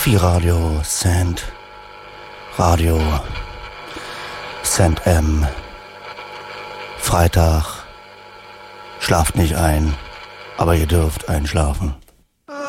Radio Sand, Radio Sand M. Freitag, schlaft nicht ein, aber ihr dürft einschlafen.